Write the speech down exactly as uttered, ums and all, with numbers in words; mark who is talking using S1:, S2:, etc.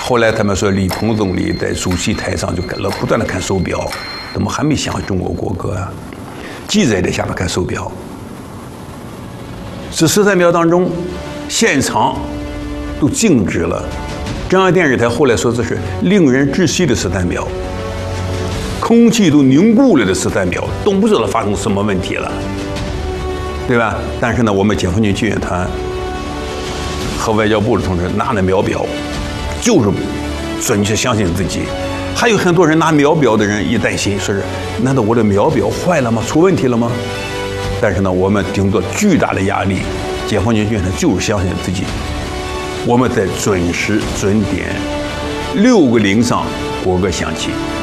S1: 后来他们说李鹏总理在主席台上就跟了不断的看手表，怎么还没响中国国歌啊？记者也在下面看手表。这十三秒当中，现场都静止了。中央电视台后来说这是令人窒息的十三秒，空气都凝固了的十三秒，都不知道发生什么问题了，对吧？但是呢，我们解放军救援团和外交部的同志拿着秒表，就是准确相信自己。还有很多人拿秒表的人一担心，说是难道我的秒表坏了吗？出问题了吗？但是呢，我们顶着巨大的压力，解放军军团就是相信自己，我们在准时准点六个零上国歌响起。